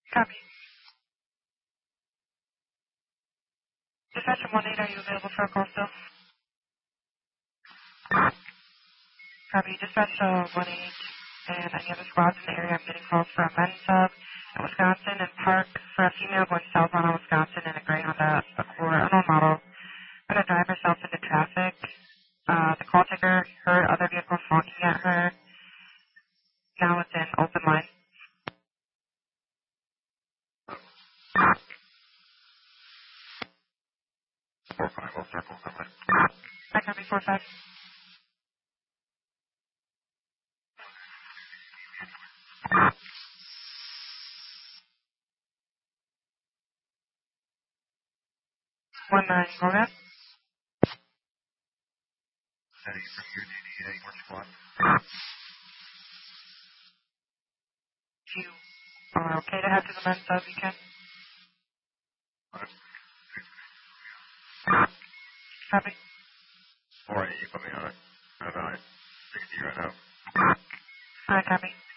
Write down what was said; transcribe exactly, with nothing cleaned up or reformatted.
Copy. Dispatcher one eight, are you available for a call still? Copy. Dispatch uh, one eight and any other squads in the area. I'm getting calls for a men's sub in Wisconsin and Park for a female going southbound on Wisconsin in a gray Honda Accord, unknown model. Going to drive herself into traffic. Uh, the call taker heard other vehicles honking at her. Now it's in open line. Four five, I'll circle somewhere. I copy four five. One nine, go ahead. Steady from U D D A, one squad. You are okay to head to the men's sub, you can? Copy. Four eight, you put me on it. I'm about sixty right now. I copy.